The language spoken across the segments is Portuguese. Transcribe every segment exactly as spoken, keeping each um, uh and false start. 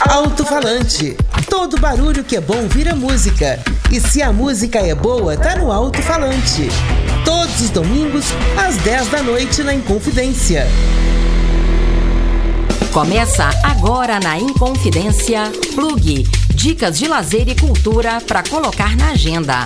Alto-falante. Todo barulho que é bom vira música. E se a música é boa, tá no alto-falante. Todos os domingos, às dez da noite, na Inconfidência. Começa agora na Inconfidência Plug. Dicas de lazer e cultura para colocar na agenda.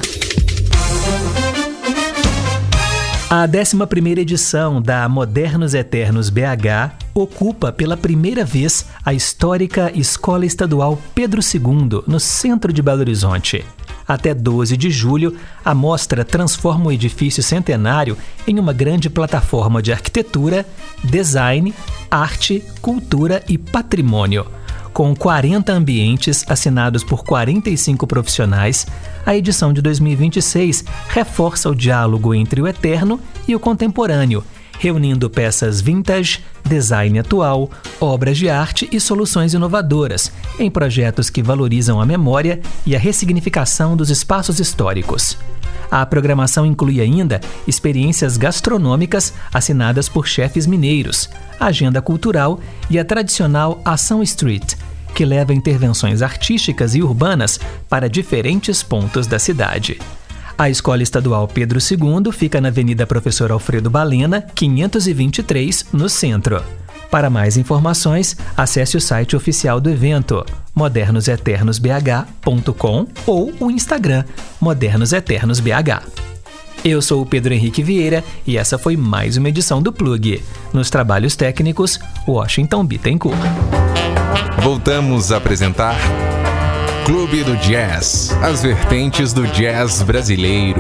A décima primeira edição da Modernos Eternos B H ocupa pela primeira vez a histórica Escola Estadual Pedro segundo, no centro de Belo Horizonte. Até doze de julho, a mostra transforma o edifício centenário em uma grande plataforma de arquitetura, design, arte, cultura e patrimônio. Com quarenta ambientes assinados por quarenta e cinco profissionais, a edição de dois mil e vinte e seis reforça o diálogo entre o eterno e o contemporâneo, reunindo peças vintage, design atual, obras de arte e soluções inovadoras, em projetos que valorizam a memória e a ressignificação dos espaços históricos. A programação inclui ainda experiências gastronômicas assinadas por chefes mineiros, agenda cultural e a tradicional Ação Street, que leva intervenções artísticas e urbanas para diferentes pontos da cidade. A Escola Estadual Pedro segundo fica na Avenida Professor Alfredo Balena, quinhentos e vinte e três, no centro. Para mais informações, acesse o site oficial do evento, modernos eternos b h ponto com, ou o Instagram, modernos eternos b h. Eu sou o Pedro Henrique Vieira e essa foi mais uma edição do Plug. Nos trabalhos técnicos, Washington Bittencourt. Voltamos a apresentar Clube do Jazz, as vertentes do jazz brasileiro.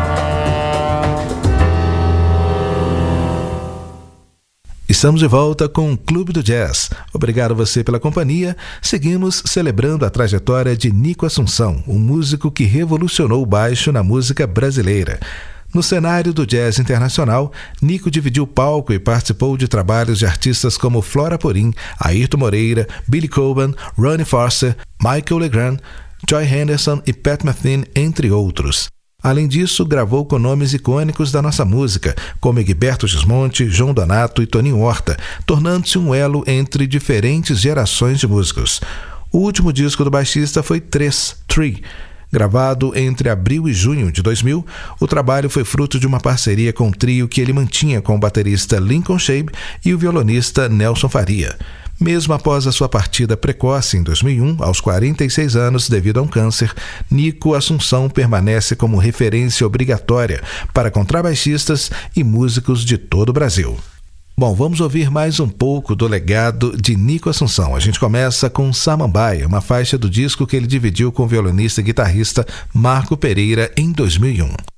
Estamos de volta com o Clube do Jazz. Obrigado a você pela companhia. Seguimos celebrando a trajetória de Nico Assunção, um músico que revolucionou o baixo na música brasileira. No cenário do jazz internacional, Nico dividiu palco e participou de trabalhos de artistas como Flora Purim, Ayrton Moreira, Billy Coban, Ronnie Foster, Michael Legrand, Joy Henderson e Pat Metheny, entre outros. Além disso, gravou com nomes icônicos da nossa música, como Egberto Gismonti, João Donato e Toninho Horta, tornando-se um elo entre diferentes gerações de músicos. O último disco do baixista foi três, Three. Gravado entre abril e junho de dois mil, o trabalho foi fruto de uma parceria com o trio que ele mantinha com o baterista Lincoln Shabe e o violonista Nelson Faria. Mesmo após a sua partida precoce em dois mil e um, aos quarenta e seis anos devido a um câncer, Nico Assunção permanece como referência obrigatória para contrabaixistas e músicos de todo o Brasil. Bom, vamos ouvir mais um pouco do legado de Nico Assunção. A gente começa com Samambaia, uma faixa do disco que ele dividiu com o violonista e guitarrista Marco Pereira em dois mil e um.